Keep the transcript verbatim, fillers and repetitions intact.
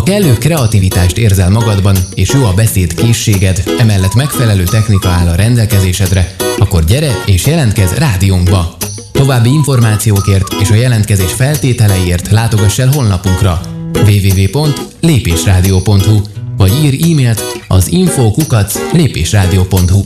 kellő kreativitást érzel magadban, és jó a beszéd készséged, emellett megfelelő technika áll a rendelkezésedre, akkor gyere és jelentkezz rádiónkba! További információkért és a jelentkezés feltételeiért látogass el honlapunkra double-u double-u double-u pont lépésrádió pont hu vagy írj e-mailt az info kukac lépésrádió pont hu.